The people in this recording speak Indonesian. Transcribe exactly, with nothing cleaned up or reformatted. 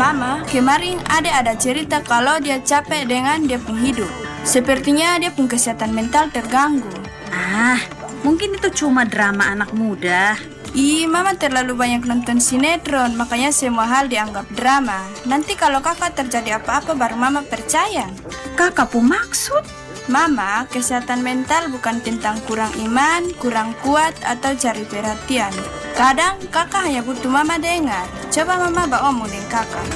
Mama, kemarin Ade ada cerita kalau dia capek dengan dia pun hidup. Sepertinya dia pun kesehatan mental terganggu. Ah, mungkin itu cuma drama anak muda. Ih, Mama terlalu banyak nonton sinetron, makanya semua hal dianggap drama. Nanti kalau kakak terjadi apa-apa baru Mama percaya. Kakak pun maksud? Mama, kesehatan mental bukan tentang kurang iman, kurang kuat, atau cari perhatian. Kadang kakak hanya butuh Mama dengar. Coba Mama bawa omong dengan kakak.